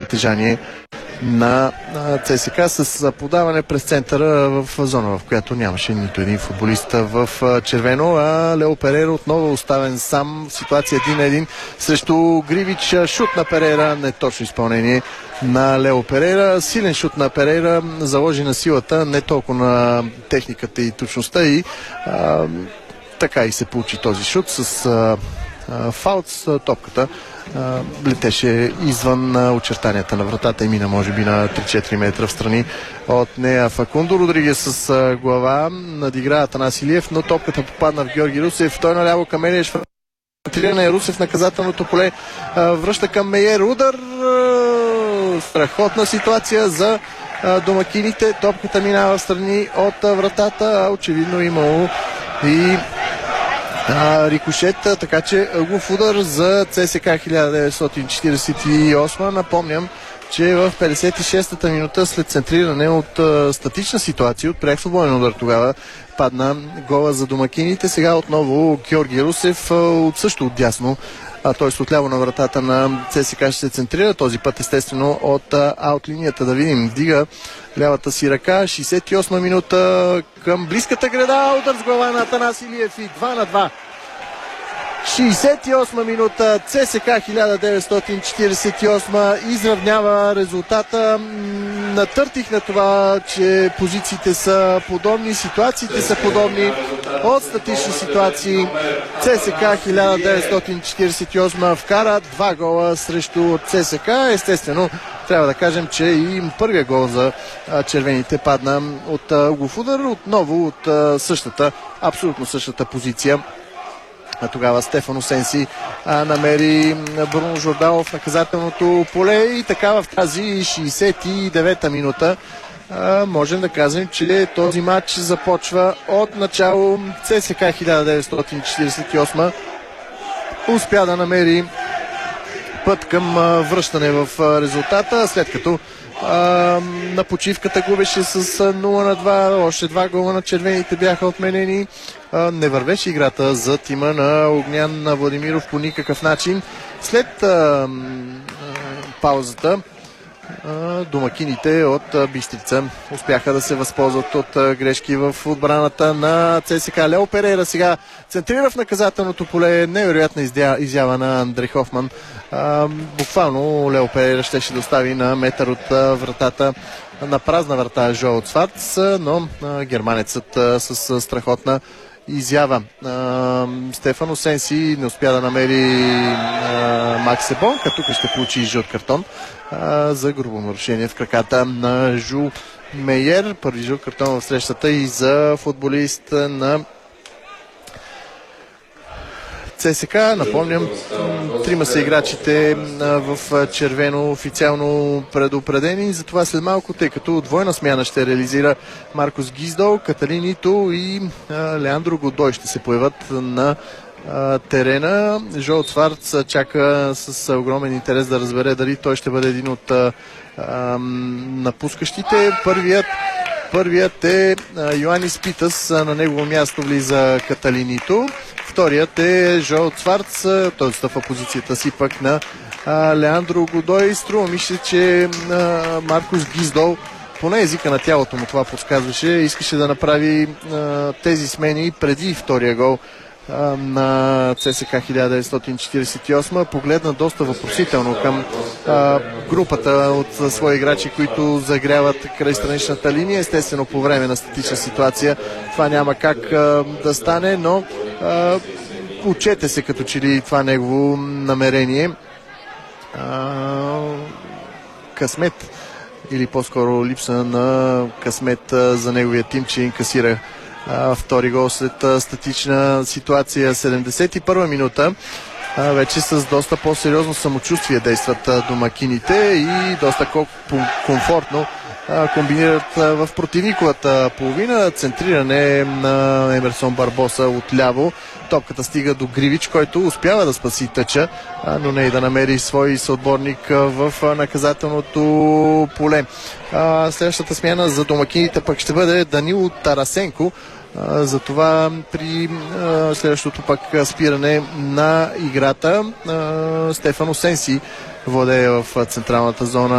притежание на ЦСКА с подаване през центъра в зона, в която нямаше нито един футболист в червено, а Лео Перейра отново оставен сам в ситуация 1-1 срещу Гривич. Шут на Перейра, неточно изпълнение на Лео Перейра. Силен шут на Перейра, заложи на силата, не толкова на техниката и точността, и така и се получи този шут с фаут. Топката летеше извън очертанията на вратата и мина може би на 3-4 метра в страни от нея. Факундо Родригес с глава надигра Атанас Илиев, но топката попадна в Георги Русев. Той наляво към Елиеш, фронтиране е Русев, наказателното поле, връща към Мейер, удар, страхотна ситуация за домакините. Топката минава в страни от вратата, а очевидно имало и рикошет, така че ъглов удар за ЦСКА 1948. Напомням, че в 56-та минута след центриране от статична ситуация, от пряк футболен удар, тогава падна гола за домакините. Сега отново Георги Русев също от дясно, т.е. отляво на вратата на ЦСКА ще се центрира, този път естествено от аутлинията. Да видим, вдига лявата си ръка, 68 минута към близката града, удар с глава на Атанас Илиев и 2-2. 68 минута, ЦСКА 1948 изравнява резултата. Натъртих на това, че позициите са подобни, ситуациите са подобни. От статични ситуации ЦСКА 1948 вкара 2 гола срещу ЦСКА. Естествено, трябва да кажем, че и първия гол за червените падна от ъглов удар, отново от абсолютно същата позиция. Тогава Стефано Сенси намери Бруно Жордало в наказателното поле и така в тази 69-та минута можем да кажем, че този матч започва от начало. ЦСКА 1948 успя да намери път към връщане в резултата, след като на почивката губеше с 0-2, още 2 гола на червените бяха отменени. Не вървеше играта за тима на Огнян Владимиров по никакъв начин. След паузата домакините от Бистрица успяха да се възползват от грешки в отбраната на ЦСКА. Лео Перейра сега центрира в наказателното поле. Невероятна изява на Андрей Хофман. Буквално Лео Перейра щеше да остави на метър от вратата, на празна врата Жоел Цварц, но германецът с страхотна изява. Стефано Сенси не успя да намери Макс Ебон, като тук ще получи жълт картон за грубо нарушение в краката на Жул Мейер. Първи жълт картон в срещата и за футболист на ЦСКА. Напомням, 3 са играчите в червено официално предупредени. Затова след малко, тъй като двойна смяна ще реализира Маркос Гиздол, Каталин Ито и Леандро Годой ще се появят на терена. Жоел Цварц чака с огромен интерес да разбере дали той ще бъде един от напускащите. Първият е Йоанис Питас, на негово място влиза Каталинито. Вторият е Жоел Цварц, той отстъпва позицията си пък на Леандро Годой. Струва ми се, че Маркос Гиздол, поне езика на тялото му това подсказваше, искаше да направи тези смени преди втория гол на ЦСКА 1948. Погледна доста въпросително към групата от свои играчи, които загряват край страничната линия. Естествено, по време на статична ситуация това няма как да стане, но отчете се като че ли това негово намерение. Късмет, или по-скоро липса на късмет за неговия тим, че инкасира втори гол след статична ситуация. 71-а минута. Вече с доста по-сериозно самочувствие действат домакините и доста комфортно комбинират в противниковата половина. Центриране на Емерсон Барбоса отляво. Топката стига до Гривич, който успява да спаси тъча, но не и да намери свой съотборник в наказателното поле. Следващата смяна за домакините пък ще бъде Данило Тарасенко. Затова при следващото пък спиране на играта Стефано Сенси владее в централната зона